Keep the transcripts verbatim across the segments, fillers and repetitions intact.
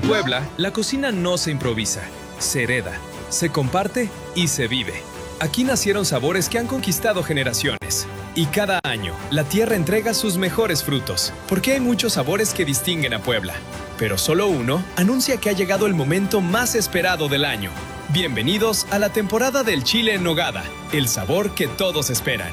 Puebla, la cocina no se improvisa, se hereda, se comparte y se vive. Aquí nacieron sabores que han conquistado generaciones. Y cada año, la tierra entrega sus mejores frutos, porque hay muchos sabores que distinguen a Puebla. Pero solo uno anuncia que ha llegado el momento más esperado del año. Bienvenidos a la temporada del chile en nogada, el sabor que todos esperan.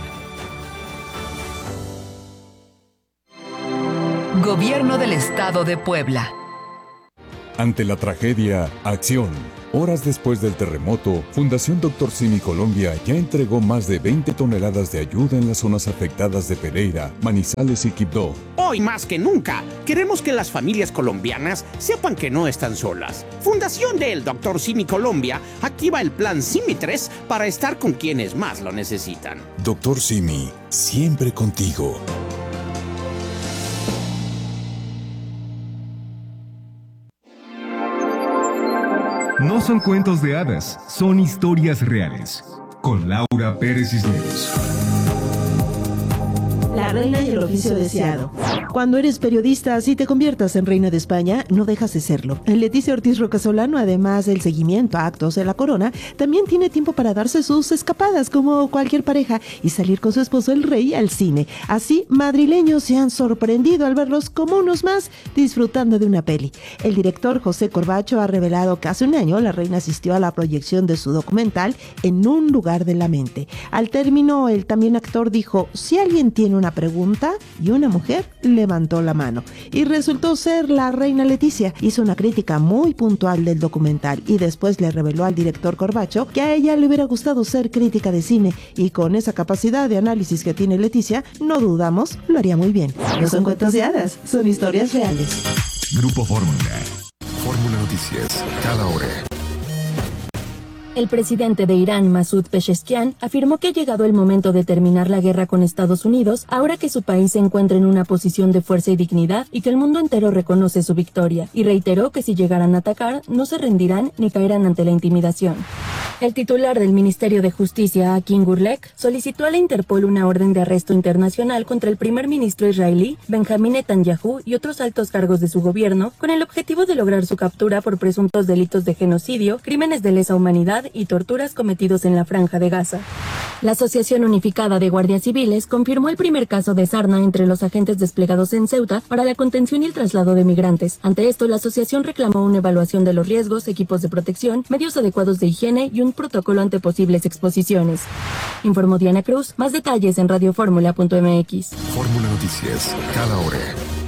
Gobierno del Estado de Puebla. Ante la tragedia, acción. Horas después del terremoto, Fundación Doctor Simi Colombia ya entregó más de veinte toneladas de ayuda en las zonas afectadas de Pereira, Manizales y Quibdó. Hoy más que nunca, queremos que las familias colombianas sepan que no están solas. Fundación del Doctor Simi Colombia activa el plan Simi tres para estar con quienes más lo necesitan. Doctor Simi, siempre contigo. No son cuentos de hadas, son historias reales. Con Laura Pérez Cisneros. La reina y el oficio deseado. Cuando eres periodista, si te conviertas en reina de España, no dejas de serlo. Leticia Ortiz Rocasolano, además del seguimiento a actos de la corona, también tiene tiempo para darse sus escapadas como cualquier pareja y salir con su esposo el rey al cine. Así, madrileños se han sorprendido al verlos como unos más disfrutando de una peli. El director José Corbacho ha revelado que hace un año la reina asistió a la proyección de su documental En un lugar de la mente. Al término, el también actor dijo: si alguien tiene una pregunta, y una mujer levantó la mano. Y resultó ser la reina Leticia. Hizo una crítica muy puntual del documental y después le reveló al director Corbacho que a ella le hubiera gustado ser crítica de cine, y con esa capacidad de análisis que tiene Leticia, no dudamos, lo haría muy bien. No son cuentos de hadas, son historias reales. Grupo Fórmula. Fórmula Noticias, cada hora. El presidente de Irán, Masoud Pezeshkian, afirmó que ha llegado el momento de terminar la guerra con Estados Unidos, ahora que su país se encuentra en una posición de fuerza y dignidad y que el mundo entero reconoce su victoria, y reiteró que si llegaran a atacar, no se rendirán ni caerán ante la intimidación. El titular del Ministerio de Justicia, Akin Gurlek, solicitó a la Interpol una orden de arresto internacional contra el primer ministro israelí, Benjamín Netanyahu, y otros altos cargos de su gobierno, con el objetivo de lograr su captura por presuntos delitos de genocidio, crímenes de lesa humanidad y torturas cometidos en la Franja de Gaza. La Asociación Unificada de Guardias Civiles confirmó el primer caso de sarna entre los agentes desplegados en Ceuta para la contención y el traslado de migrantes. Ante esto, la asociación reclamó una evaluación de los riesgos, equipos de protección, medios adecuados de higiene y un protocolo ante posibles exposiciones. Informó Diana Cruz. Más detalles en radioformula punto m x. Fórmula Noticias, cada hora.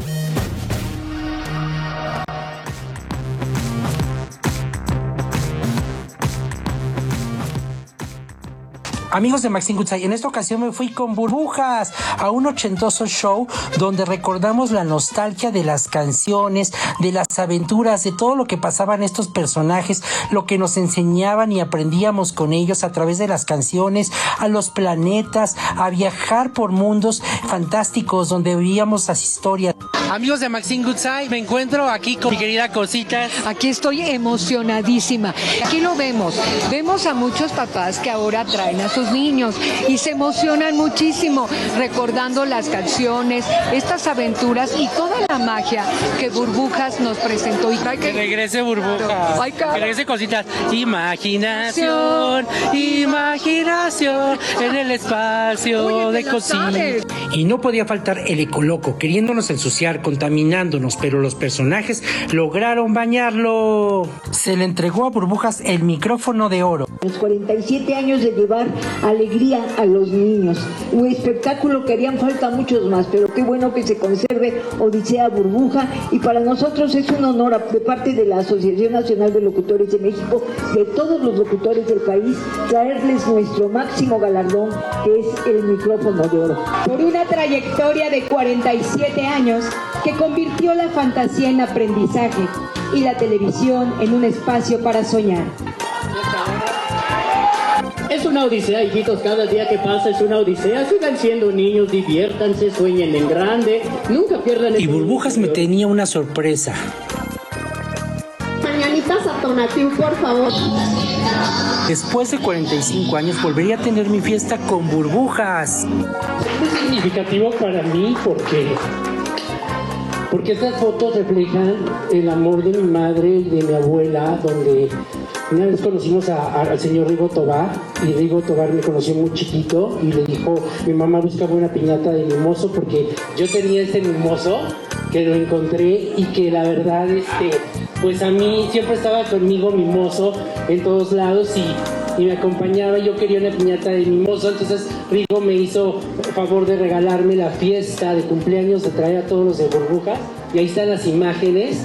Amigos de Maxine Goodside, en esta ocasión me fui con Burbujas a un ochentoso show donde recordamos la nostalgia de las canciones, de las aventuras, de todo lo que pasaban estos personajes, lo que nos enseñaban y aprendíamos con ellos a través de las canciones, a los planetas, a viajar por mundos fantásticos donde vivíamos las historias. Amigos de Maxine Goodside, me encuentro aquí con mi querida Cositas. Aquí estoy emocionadísima. Aquí lo vemos. Vemos a muchos papás que ahora traen a sus niños y se emocionan muchísimo recordando las canciones, estas aventuras y toda la magia que Burbujas nos presentó. Y que, que regrese Burbujas, Ay, que regrese Cositas. Imaginación, imaginación en el espacio. Oye, de Cositas. Y no podía faltar el ecoloco, queriéndonos ensuciar, contaminándonos, pero los personajes lograron bañarlo. Se le entregó a Burbujas el micrófono de oro. Los cuarenta y siete años de llevar alegría a los niños, un espectáculo que harían falta muchos más, pero qué bueno que se conserve Odisea Burbuja, y para nosotros es un honor de parte de la Asociación Nacional de Locutores de México, de todos los locutores del país, traerles nuestro máximo galardón, que es el micrófono de oro. Por una trayectoria de cuarenta y siete años que convirtió la fantasía en aprendizaje y la televisión en un espacio para soñar. Es una odisea, hijitos, cada día que pasa es una odisea. Sigan siendo niños, diviértanse, sueñen en grande, nunca pierdan el... Y Burbujas me tenía una sorpresa. Mañanitas a Tonatiuh, por favor. Después de cuarenta y cinco años volvería a tener mi fiesta con Burbujas. Es significativo para mí porque porque estas fotos reflejan el amor de mi madre y de mi abuela, donde una vez conocimos a, a, al señor Rigo Tobar, y Rigo Tobar me conoció muy chiquito y le dijo, mi mamá buscaba una piñata de mimoso porque yo tenía este mimoso que lo encontré y que la verdad, este, pues a mí siempre estaba conmigo mimoso en todos lados y y me acompañaba, y yo quería una piñata de mimoso, entonces Rigo me hizo el favor de regalarme la fiesta de cumpleaños, de traer a todos los de burbujas, y ahí están las imágenes,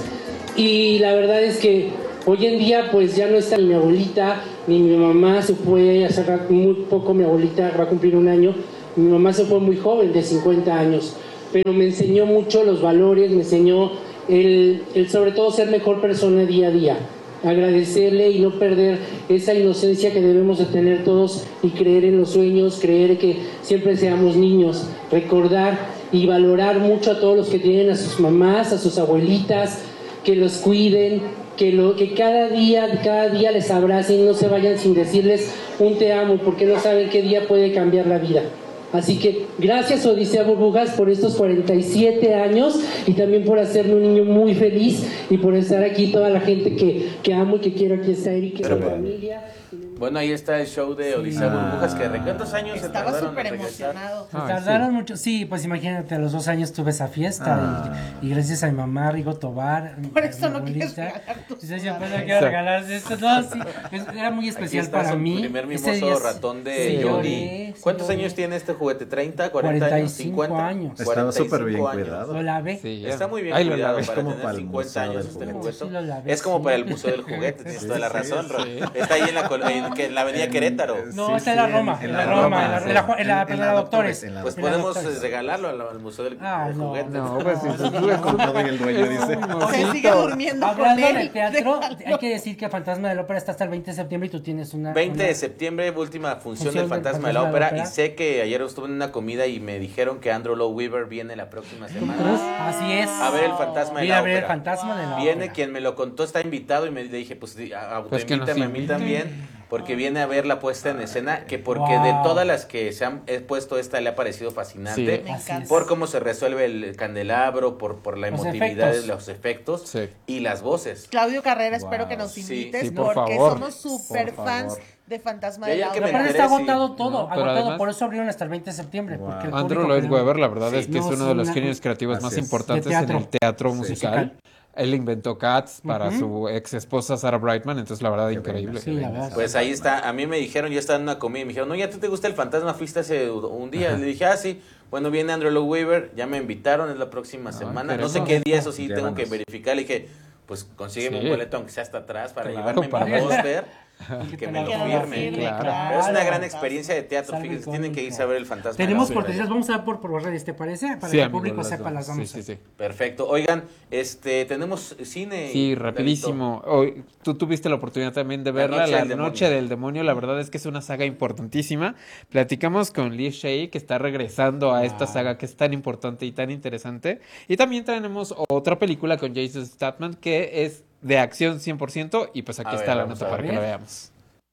y la verdad es que hoy en día pues ya no está ni mi abuelita, ni mi mamá, se fue hace muy poco, mi abuelita va a cumplir un año, mi mamá se fue muy joven, de cincuenta años, pero me enseñó mucho los valores, me enseñó el, el sobre todo ser mejor persona día a día. Agradecerle y no perder esa inocencia que debemos de tener todos y creer en los sueños, creer que siempre seamos niños, recordar y valorar mucho a todos los que tienen a sus mamás, a sus abuelitas, que los cuiden, que, lo, que cada día, cada día les abracen y no se vayan sin decirles un te amo, porque no saben qué día puede cambiar la vida. Así que gracias Odisea Burbujas por estos cuarenta y siete años y también por hacerme un niño muy feliz y por estar aquí toda la gente que, que amo y que quiero. Aquí está Eric, que es mi familia. Bueno, ahí está el show de Odisea sí. Burbujas, que ¿cuántos años se Estaba tardaron súper en regresar? emocionado. Se tardaron sí. mucho, sí, pues imagínate, a los dos años tuve esa fiesta ah. y, y gracias a mi mamá, Rigo Tobar. Por eso no quieres regalar tus Entonces yo pues no quiero regalar esto, no, sí, era muy especial para mí. El primer mimoso ratón de sí, Johnny. ¿Cuántos sí, años tiene este juguete? ¿treinta, cuarenta años, cincuenta? Años. Estaba súper bien cuidado. Lo lavé. Sí, está muy bien Ay, cuidado para tener para cincuenta años este juguete. Sí, es como para el Museo del Juguete, tienes toda la razón. Está ahí en la, en la avenida Querétaro. No, sí, está en la Roma, en la Roma, en la, en la, en la, en la Doctores. Pues podemos regalarlo al Museo del ah, no, Juguete. No, pues si tú estuve comprado en el dueño, dice. O sea, sigue durmiendo Hablando con él. del teatro, hay que decir que el Fantasma de la Ópera está hasta el veinte de septiembre y tú tienes una... veinte una... de septiembre, última función, función del Fantasma de la Ópera, y sé que ayer estuve en una comida y me dijeron que Andrew Lloyd Webber viene la próxima semana. Así es. A ver el Fantasma de Mira, la a ver Ópera. el Fantasma de la Viene, Ópera. Quien me lo contó está invitado y me le dije, pues autoinvítame pues a mí también. Porque viene a ver la puesta en escena, que porque wow. de todas las que se han puesto, esta le ha parecido fascinante. Sí. Por cómo se resuelve el candelabro, por, por la los emotividad efectos. de los efectos sí. y las voces. Claudio Carrera, wow. espero que nos invites, sí, sí, por porque favor. somos súper fans de Fantasma Ya de la que me Ópera. Aparte enteré, está sí. agotado todo, No, pero agotado, además- por eso abrieron hasta el veinte de septiembre. Wow. Porque el Andrew público Lloyd quería- Webber, la verdad Sí. es que No, es uno sí, de los una- genios creativos Así más es. importantes De en teatro. el teatro musical. Musical. Él inventó Cats para Ujú. su ex esposa Sarah Brightman, entonces la verdad increíble. Sí, la verdad. Pues ahí está, a mí me dijeron, yo estaba en una comida y me dijeron, no, ya tú te gusta el fantasma, fuiste hace un día. Le dije, ah, sí. Bueno, viene Andrew Lloyd Webber, ya me invitaron, es la próxima Ah, semana. No sé queremos. qué día, eso sí, Llévanos. tengo que verificar. Le dije, pues consígueme Sí. un boleto, aunque sea hasta atrás, para Claro, llevarme para mi ver. póster y que Que me te lo lo firme. firme, claro. Pero es una gran Claro. experiencia de teatro, Algo fíjense, tienen que icónico. irse a ver el fantasma. Tenemos de la Ópera. cortesías, vamos a ver por, por redes, ¿te parece? Para Sí, que el amigo, público las sepa, dos. las vamos Sí, a sí, sí. Perfecto. Oigan, este, tenemos cine. Sí, Davidito. rapidísimo. Hoy, tú tuviste la oportunidad también de La verla, Noche La del Demonio. Noche del Demonio. La verdad es que es una saga importantísima. Platicamos con Lee Shea, que está regresando a esta Wow. saga que es tan importante y tan interesante. Y también tenemos otra película con Jason Statham que es de acción cien por ciento. Y pues aquí A está ver, la vamos nota a para ver. que la veamos.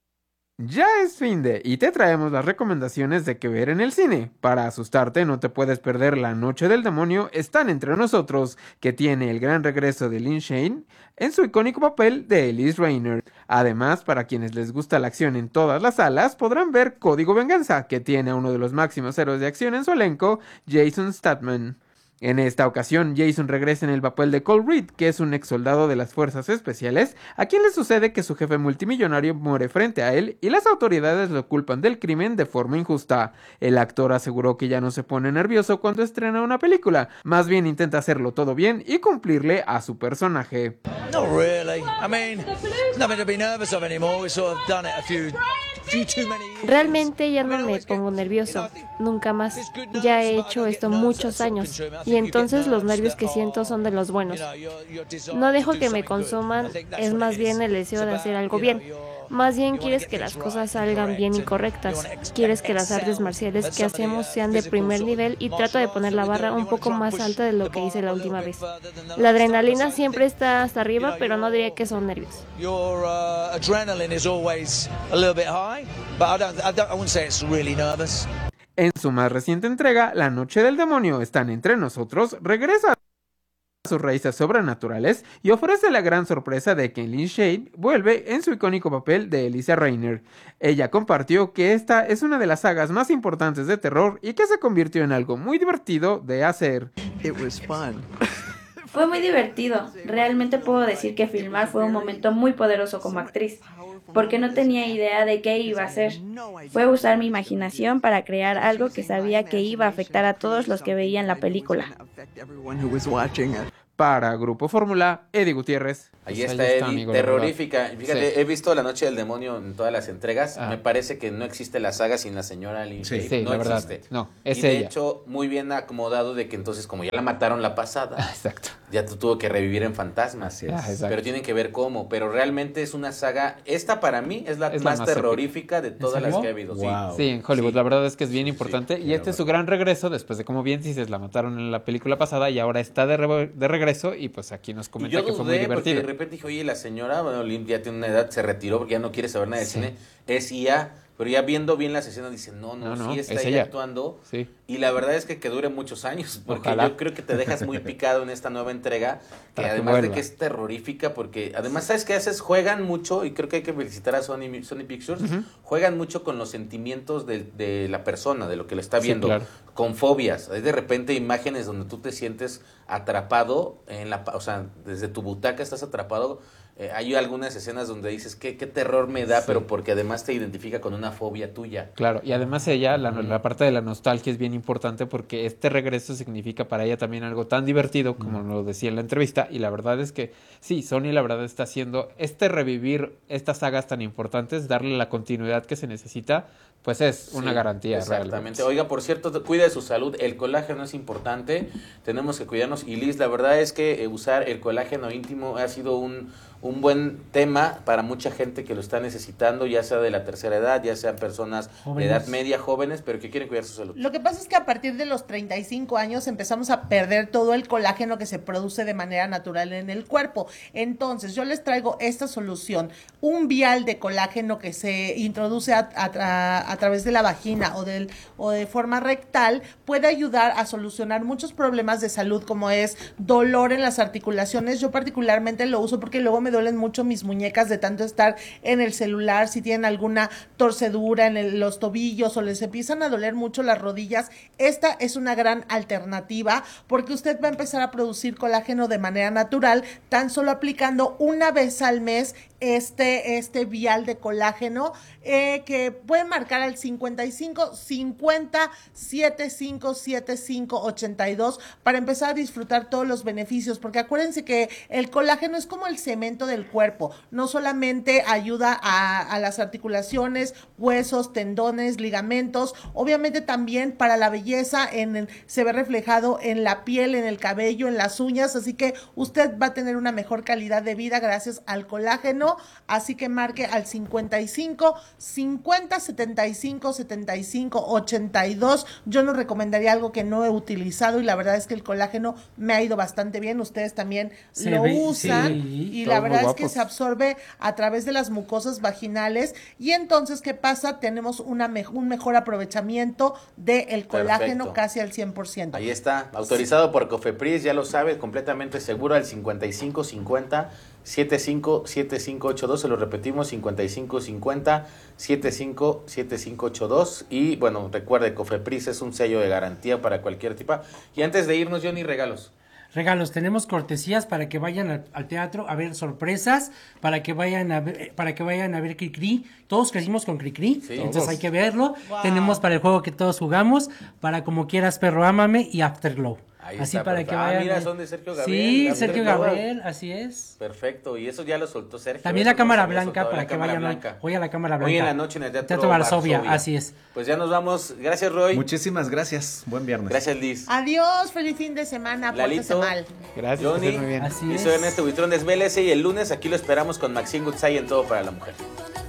Ya es fin de y te traemos las recomendaciones de que ver en el cine. Para asustarte no te puedes perder La Noche del Demonio, Están entre nosotros, que tiene el gran regreso de Lin Shane en su icónico papel de Elise Rainer. Además, para quienes les gusta la acción en todas las salas, podrán ver Código Venganza, que tiene a uno de los máximos héroes de acción en su elenco, Jason Statham. En esta ocasión, Jason regresa en el papel de Cole Reed, que es un ex soldado de las fuerzas especiales, a quien le sucede que su jefe multimillonario muere frente a él y las autoridades lo culpan del crimen de forma injusta. El actor aseguró que ya no se pone nervioso cuando estrena una película, más bien intenta hacerlo todo bien y cumplirle a su personaje. Not really. I mean, there's nothing to be nervous of anymore. We've sort of done it a few, few too many years. Realmente ya no me pongo nervioso, nunca más. Ya he hecho esto muchos años y entonces los nervios que siento son de los buenos. No dejo que me consuman, es más bien el deseo de hacer algo bien. Más bien quieres que las cosas salgan bien y correctas. Quieres que las artes marciales que hacemos sean de primer nivel y trato de poner la barra un poco más alta de lo que hice la última vez. La adrenalina siempre está hasta arriba, pero no diría que son nervios. Your uh, adrenaline is always a little bit high, but I don't, I don't, I wouldn't say it's really nervous. En su más reciente entrega, La Noche del Demonio, Están entre nosotros, regresa sus raíces sobrenaturales y ofrece la gran sorpresa de que Lin Shaye vuelve en su icónico papel de Elisa Rainer. Ella compartió que esta es una de las sagas más importantes de terror y que se convirtió en algo muy divertido de hacer. It was fun. Fue muy divertido. Realmente puedo decir que filmar fue un momento muy poderoso como actriz, porque no tenía idea de qué iba a hacer. Fue usar mi imaginación para crear algo que sabía que iba a afectar a todos los que veían la película. Para Grupo Fórmula, Eddie Gutiérrez. Ahí Pues está, ahí Eddie, amigo, terrorífica. Fíjate, Sí. he visto La Noche del Demonio en todas las entregas. Ah. Me parece que no existe la saga sin la señora Lin Sí, Shaye. sí, no la verdad. existe. No, es y de ella. hecho, muy bien acomodado de que entonces, como ya la mataron la pasada, Exacto. ya tu- tuvo que revivir en fantasmas. Así es. Ah, exacto. Pero tienen que ver cómo. Pero realmente es una saga. Esta para mí es la Es la más, más terrorífica de todas las serio? que ha habido. Sí. Sí, en Hollywood. La verdad es que es bien importante. y este es su gran regreso después de, como bien dices, la mataron en la película pasada y ahora está de, re- de regreso. Y pues aquí nos Y comenta yo que fue muy dudé porque divertido. de repente dije, oye, la señora, bueno, Lin ya tiene una edad, se retiró porque ya no quiere saber nada de Sí. cine. Es I A, pero ya viendo bien las escenas dice, no, no, No, no, sí está es ella ella. actuando. Sí. Y la verdad es que que dure muchos años, porque Ojalá. yo creo que te dejas muy picado en esta nueva entrega, que Para que además de vuelva. que es terrorífica, porque además, ¿sabes qué haces? Juegan mucho, y creo que hay que felicitar a Sony, Sony Pictures, Ujú. juegan mucho con los sentimientos de, de la persona, de lo que lo está Sí, viendo, claro. con fobias. Hay de repente imágenes donde tú te sientes atrapado, en la, pa- o sea, desde tu butaca estás atrapado. Eh, hay algunas escenas donde dices, ¿qué, qué terror me da? Sí. Pero porque además te identifica con una fobia tuya. Claro, y además ella, la, la parte de la nostalgia es bien importante porque este regreso significa para ella también algo tan divertido como lo decía en la entrevista y la verdad es que sí, Sony la verdad está haciendo este revivir estas sagas tan importantes, darle la continuidad que se necesita, pues es una Sí, garantía exactamente. realmente. Oiga, por cierto, cuide de su salud. El colágeno es importante. Tenemos que cuidarnos. Y Liz, la verdad es que eh, usar el colágeno íntimo ha sido un, un buen tema para mucha gente que lo está necesitando, ya sea de la tercera edad, ya sean personas Jóvenes. de edad media, jóvenes, pero que quieren cuidar su salud. Lo que pasa es que a partir de los treinta y cinco años empezamos a perder todo el colágeno que se produce de manera natural en el cuerpo. Entonces, yo les traigo esta solución. Un vial de colágeno que se introduce a, a tra- a través de la vagina o, del, o de forma rectal puede ayudar a solucionar muchos problemas de salud como es dolor en las articulaciones. Yo particularmente lo uso porque luego me duelen mucho mis muñecas de tanto estar en el celular. Si tienen alguna torcedura en el- los tobillos o les empiezan a doler mucho las rodillas, esta es una gran alternativa porque usted va a empezar a producir colágeno de manera natural tan solo aplicando una vez al mes este, este vial de colágeno eh, que pueden marcar al cincuenta y cinco cincuenta setenta y cinco setenta y cinco ochenta y dos para empezar a disfrutar todos los beneficios, porque acuérdense que el colágeno es como el cemento del cuerpo, no solamente ayuda a, a las articulaciones, huesos, tendones, ligamentos, obviamente también para la belleza en el- se ve reflejado en la piel, en el cabello, en las uñas, así que usted va a tener una mejor calidad de vida gracias al colágeno, así que marque al cincuenta y cinco cincuenta setenta y cinco setenta y cinco ochenta y dos. Yo no recomendaría algo que no he utilizado y la verdad es que el colágeno me ha ido bastante bien, ustedes también Se lo ve- usan sí, y todos la muy verdad es que guapos. se absorbe a través de las mucosas vaginales y entonces ¿qué pasa? Tenemos una me- un mejor aprovechamiento del colágeno Perfecto. casi al cien por ciento. Ahí está, autorizado por Cofepris, ya lo sabe, completamente seguro al cincuenta y cinco cincuenta setenta y cinco setenta y cinco ochenta y dos, se lo repetimos, cincuenta y cinco cincuenta setenta y cinco setenta y cinco ochenta y dos, y bueno, recuerde, Cofepris es un sello de garantía para cualquier tipo. Y antes de irnos, Johnny, regalos. Regalos, tenemos cortesías para que vayan al, al teatro a ver sorpresas, para que vayan a ver, para que vayan a ver Cricri. Todos crecimos con Cricri, Sí. entonces Todos. hay que verlo. Wow. Tenemos para el juego que todos jugamos, para Como Quieras Perro Ámame y Afterglow. Ahí Así está, para perfecto. que Ah, vayan. mira, son de Sergio Gabriel. Sí, Gabriel Sergio Gabriel. Gabriel, así es. Perfecto, y eso ya lo soltó Sergio. También eso la Cámara no se había Blanca soltado, para la que Cámara vayan hoy, Blanca. hoy a la Cámara Blanca. Hoy en la noche en el Teatro, Teatro Varsovia, Varsovia. así es. Pues ya nos vamos. Gracias, Roy. Muchísimas gracias. Buen viernes. Gracias, Liz. Adiós, feliz fin de semana, pórtese Lalito. mal. Gracias, Johnny, que estés muy bien. Así y es. soy Ernesto Buitrón, desvélese y el lunes aquí lo esperamos con Maxine Goodside en Todo para la Mujer.